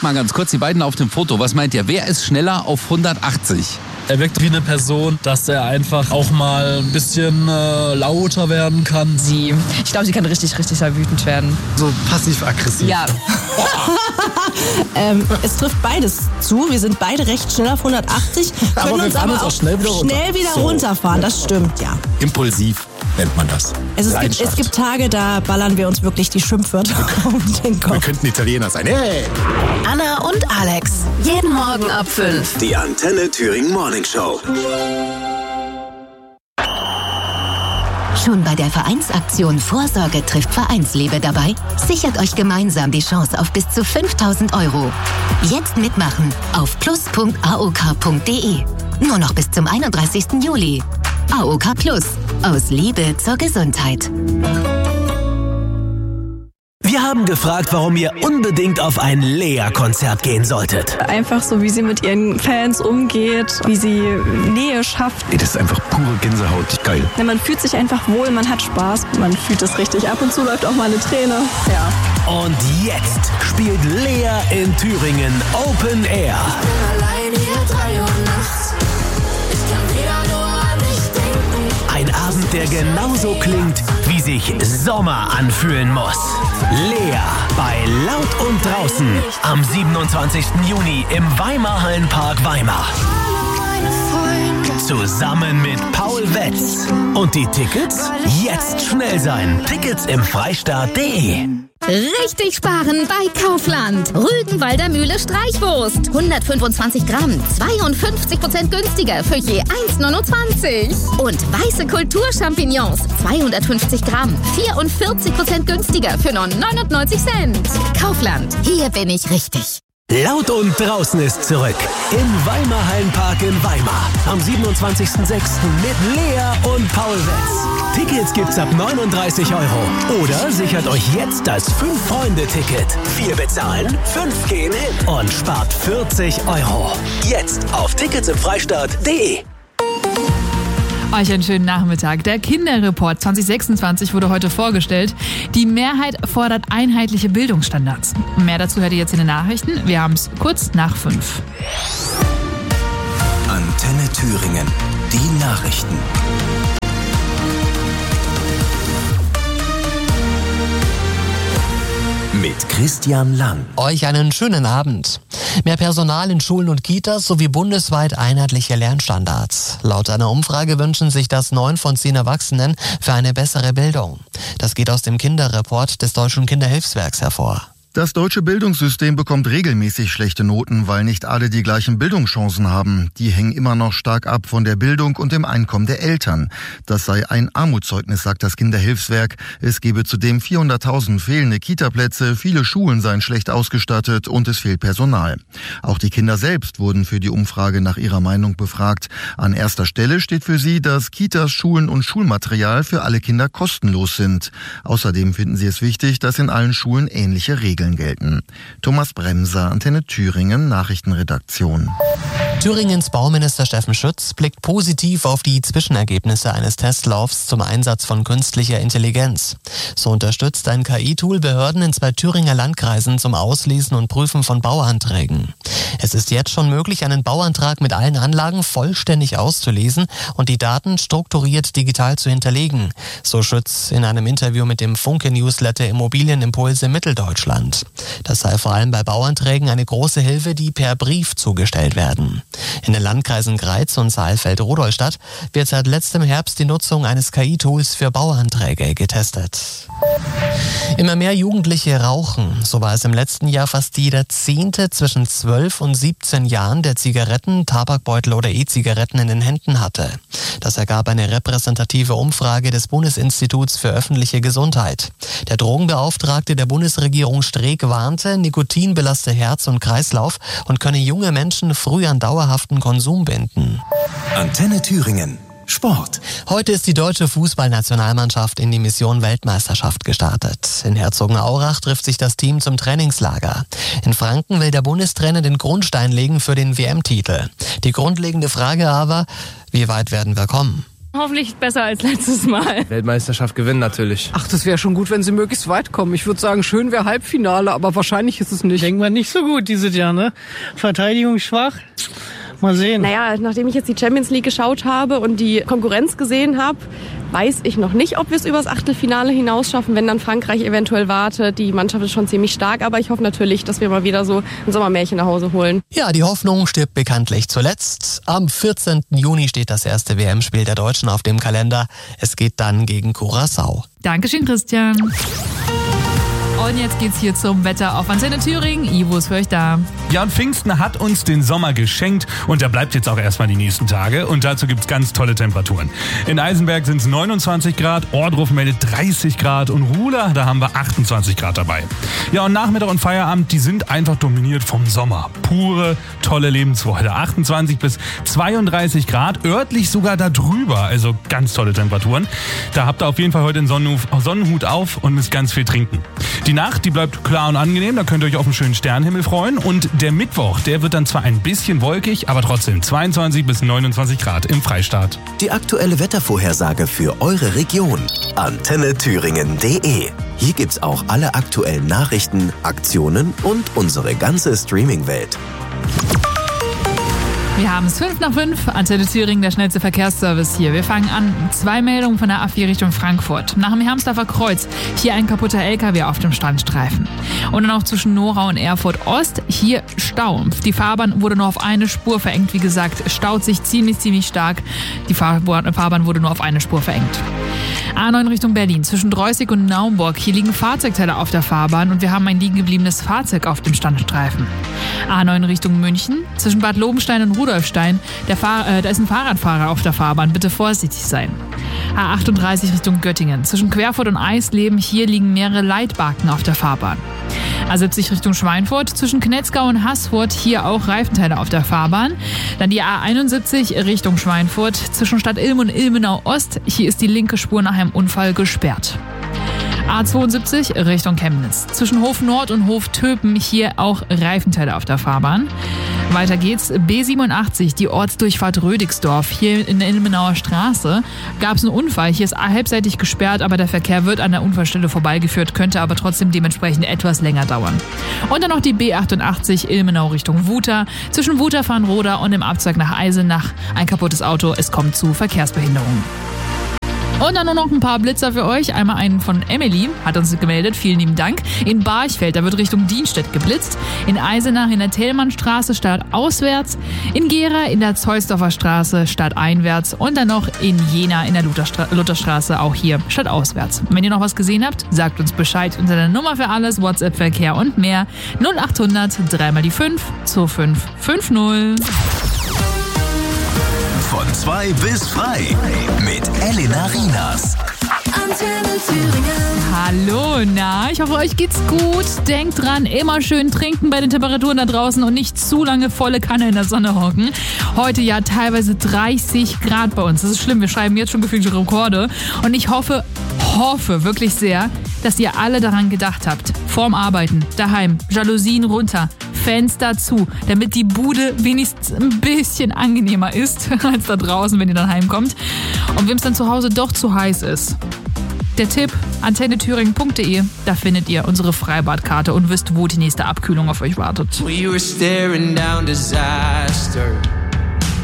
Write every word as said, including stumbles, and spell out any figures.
mal ganz kurz, die beiden auf dem Foto. Was meint ihr? Wer ist schneller auf hundertachtzig? Er wirkt wie eine Person, dass er einfach auch mal ein bisschen äh, lauter werden kann. Sie. Ich glaube, sie kann richtig, richtig wütend werden. So passiv-aggressiv. Ja. ähm, es trifft beides zu. Wir sind beide recht schnell auf hundertachtzig, können aber uns aber auch schnell wieder, schnell wieder so. runterfahren. Das stimmt, ja. Impulsiv nennt man das. Es, es, gibt, es gibt Tage, da ballern wir uns wirklich die Schimpfwörter um den Kopf. Wir könnten Italiener sein. Hey! Anna und Alex. Jeden Morgen ab fünf. Die Antenne Thüringen Morning Show. Schon bei der Vereinsaktion Vorsorge trifft Vereinsliebe dabei? Sichert euch gemeinsam die Chance auf bis zu fünftausend Euro. Jetzt mitmachen auf plus punkt a o k punkt d e. Nur noch bis zum einunddreißigsten Juli. A O K Plus. Aus Liebe zur Gesundheit. Wir haben gefragt, warum ihr unbedingt auf ein Lea-Konzert gehen solltet. Einfach so, wie sie mit ihren Fans umgeht, wie sie Nähe schafft. Ey, das ist einfach pure Gänsehaut. Geil. Ja, man fühlt sich einfach wohl, man hat Spaß, man fühlt es richtig. Ab und zu läuft auch mal eine Träne. Ja. Und jetzt spielt Lea in Thüringen Open Air. Ich bin allein hier drei Uhr nachts. Ich kann wieder nur an dich denken. Ein Abend, der genauso klingt, wie sich Sommer anfühlen muss. Lea bei Laut und Draußen am siebenundzwanzigsten Juni im Weimar Hallenpark Weimar. Zusammen mit Paul Wetz. Und die Tickets? Jetzt schnell sein. Tickets im Freistaat punkt de. Richtig sparen bei Kaufland. Rügenwalder Mühle Streichwurst. hundertfünfundzwanzig Gramm, zweiundfünfzig Prozent günstiger für je eins neunundzwanzig. Und weiße Kulturchampignons, zweihundertfünfzig Gramm, vierundvierzig Prozent günstiger für nur neunundneunzig Cent. Kaufland, hier bin ich richtig. Laut und Draußen ist zurück. Im Weimar Hallenpark in Weimar. Am siebenundzwanzigsten sechsten mit Lea und Paul Wetz. Tickets gibt's ab neununddreißig Euro. Oder sichert euch jetzt das fünf-Freunde-Ticket. Vier bezahlen, fünf gehen hin. Und spart vierzig Euro. Jetzt auf Tickets im Freistaat punkt de. Euch einen schönen Nachmittag. Der Kinderreport zwanzig sechsundzwanzig wurde heute vorgestellt. Die Mehrheit fordert einheitliche Bildungsstandards. Mehr dazu hört ihr jetzt in den Nachrichten. Wir haben es kurz nach fünf. Antenne Thüringen. Die Nachrichten. Mit Christian Lang. Euch einen schönen Abend. Mehr Personal in Schulen und Kitas sowie bundesweit einheitliche Lernstandards. Laut einer Umfrage wünschen sich das neun von zehn Erwachsenen für eine bessere Bildung. Das geht aus dem Kinderreport des Deutschen Kinderhilfswerks hervor. Das deutsche Bildungssystem bekommt regelmäßig schlechte Noten, weil nicht alle die gleichen Bildungschancen haben. Die hängen immer noch stark ab von der Bildung und dem Einkommen der Eltern. Das sei ein Armutszeugnis, sagt das Kinderhilfswerk. Es gebe zudem vierhunderttausend fehlende Kitaplätze, viele Schulen seien schlecht ausgestattet und es fehlt Personal. Auch die Kinder selbst wurden für die Umfrage nach ihrer Meinung befragt. An erster Stelle steht für sie, dass Kitas, Schulen und Schulmaterial für alle Kinder kostenlos sind. Außerdem finden sie es wichtig, dass in allen Schulen ähnliche Regeln gelten. Thomas Bremser, Antenne Thüringen, Nachrichtenredaktion. Thüringens Bauminister Steffen Schütz blickt positiv auf die Zwischenergebnisse eines Testlaufs zum Einsatz von künstlicher Intelligenz. So unterstützt ein K I-Tool Behörden in zwei Thüringer Landkreisen zum Auslesen und Prüfen von Bauanträgen. Es ist jetzt schon möglich, einen Bauantrag mit allen Anlagen vollständig auszulesen und die Daten strukturiert digital zu hinterlegen, so Schütz in einem Interview mit dem Funke-Newsletter Immobilienimpulse Mitteldeutschland. Das sei vor allem bei Bauanträgen eine große Hilfe, die per Brief zugestellt werden. In den Landkreisen Greiz und Saalfeld-Rudolstadt wird seit letztem Herbst die Nutzung eines K I-Tools für Bauanträge getestet. Immer mehr Jugendliche rauchen. So war es im letzten Jahr fast jeder Zehnte zwischen zwölf und siebzehn Jahren, der Zigaretten, Tabakbeutel oder E-Zigaretten in den Händen hatte. Das ergab eine repräsentative Umfrage des Bundesinstituts für öffentliche Gesundheit. Der Drogenbeauftragte der Bundesregierung Streeck warnte, Nikotin belaste Herz und Kreislauf und könne junge Menschen früh an dauerhaften Konsum binden. Antenne Thüringen. Sport. Heute ist die deutsche Fußballnationalmannschaft in die Mission Weltmeisterschaft gestartet. In Herzogenaurach trifft sich das Team zum Trainingslager. In Franken will der Bundestrainer den Grundstein legen für den W M-Titel. Die grundlegende Frage aber, wie weit werden wir kommen? Hoffentlich besser als letztes Mal. Weltmeisterschaft gewinnen natürlich. Ach, das wäre schon gut, wenn sie möglichst weit kommen. Ich würde sagen, schön wäre Halbfinale, aber wahrscheinlich ist es nicht. Denken wir nicht so gut dieses Jahr, ne? Verteidigung schwach. Mal sehen. Naja, nachdem ich jetzt die Champions League geschaut habe und die Konkurrenz gesehen habe, weiß ich noch nicht, ob wir es übers Achtelfinale hinaus schaffen, wenn dann Frankreich eventuell wartet. Die Mannschaft ist schon ziemlich stark, aber ich hoffe natürlich, dass wir mal wieder so ein Sommermärchen nach Hause holen. Ja, die Hoffnung stirbt bekanntlich zuletzt. Am vierzehnten Juni steht das erste W M-Spiel der Deutschen auf dem Kalender. Es geht dann gegen Curaçao. Dankeschön, Christian. Und jetzt geht's hier zum Wetter auf Antenne Thüringen. Ivo ist für euch da. Ja, und Pfingsten hat uns den Sommer geschenkt und der bleibt jetzt auch erstmal die nächsten Tage. Und dazu gibt's ganz tolle Temperaturen. In Eisenberg sind es neunundzwanzig Grad, Ohrdruf meldet dreißig Grad und Ruhla, da haben wir achtundzwanzig Grad dabei. Ja, und Nachmittag und Feierabend, die sind einfach dominiert vom Sommer. Pure, tolle Lebensfreude. achtundzwanzig bis zweiunddreißig Grad, örtlich sogar da drüber. Also ganz tolle Temperaturen. Da habt ihr auf jeden Fall heute den Sonnenhut auf und müsst ganz viel trinken. Die Nacht, die bleibt klar und angenehm, da könnt ihr euch auf einen schönen Sternenhimmel freuen. Und der Mittwoch, der wird dann zwar ein bisschen wolkig, aber trotzdem zweiundzwanzig bis neunundzwanzig Grad im Freistaat. Die aktuelle Wettervorhersage für eure Region. antenne thüringen punkt de. Hier gibt's auch alle aktuellen Nachrichten, Aktionen und unsere ganze Streaming-Welt. Wir haben es fünf nach fünf, Antenne Thüringen, der schnellste Verkehrsservice hier. Wir fangen an. Zwei Meldungen von der A vier Richtung Frankfurt. Nach dem Hermsdorfer Kreuz, hier ein kaputter L K W auf dem Standstreifen. Und dann auch zwischen Nora und Erfurt Ost, hier Stau. Die Fahrbahn wurde nur auf eine Spur verengt. Wie gesagt, staut sich ziemlich, ziemlich stark. Die Fahrbahn wurde nur auf eine Spur verengt. A neun Richtung Berlin, zwischen Dreußig und Naumburg. Hier liegen Fahrzeugteile auf der Fahrbahn und wir haben ein liegen gebliebenes Fahrzeug auf dem Standstreifen. A neun Richtung München, zwischen Bad Lobenstein und Rudolfstein. Der Fahr- äh, da ist ein Fahrradfahrer auf der Fahrbahn, bitte vorsichtig sein. A achtunddreißig Richtung Göttingen, zwischen Querfurt und Eisleben. Hier liegen mehrere Leitbalken auf der Fahrbahn. A siebzig Richtung Schweinfurt, zwischen Knetzgau und Haßfurt, hier auch Reifenteile auf der Fahrbahn. Dann die A einundsiebzig Richtung Schweinfurt, zwischen Stadt Ilm und Ilmenau Ost, hier ist die linke Spur nach einem Unfall gesperrt. A zweiundsiebzig Richtung Chemnitz, zwischen Hof Nord und Hof Töpen, hier auch Reifenteile auf der Fahrbahn. Weiter geht's, B siebenundachtzig, die Ortsdurchfahrt Rödigsdorf, hier in der Ilmenauer Straße. Gab es einen Unfall, hier ist halbseitig gesperrt, aber der Verkehr wird an der Unfallstelle vorbeigeführt, könnte aber trotzdem dementsprechend etwas länger dauern. Und dann noch die B achtundachtzig, Ilmenau Richtung Wuter, zwischen Wuter-Farnroda und dem Abzweig nach Eisenach. Ein kaputtes Auto, es kommt zu Verkehrsbehinderungen. Und dann nur noch ein paar Blitzer für euch. Einmal einen von Emily, hat uns gemeldet, vielen lieben Dank. In Barchfeld, da wird Richtung Dienstedt geblitzt. In Eisenach in der Thälmannstraße stadtauswärts. In Gera in der Zeusdorfer Straße stadteinwärts. Und dann noch in Jena in der Lutherstra- Lutherstraße, auch hier stadtauswärts. Wenn ihr noch was gesehen habt, sagt uns Bescheid unter der Nummer für alles, WhatsApp-Verkehr und mehr. null achthundert, drei mal die fünf, zwei fünf fünf null. Von zwei bis frei mit Elena Rienas. Antenne Thüringen. Hallo, na, ich hoffe, euch geht's gut. Denkt dran, immer schön trinken bei den Temperaturen da draußen und nicht zu lange volle Kanne in der Sonne hocken. Heute ja teilweise dreißig Grad bei uns. Das ist schlimm, wir schreiben jetzt schon gefühlte Rekorde. Und ich hoffe, hoffe wirklich sehr, dass ihr alle daran gedacht habt. Vorm Arbeiten, daheim, Jalousien runter, Fenster zu, damit die Bude wenigstens ein bisschen angenehmer ist als da draußen, wenn ihr dann heimkommt. Und wem es dann zu Hause doch zu heiß ist. Der Tipp, antenne thüringen punkt de, da findet ihr unsere Freibadkarte und wisst, wo die nächste Abkühlung auf euch wartet. We were staring down disaster.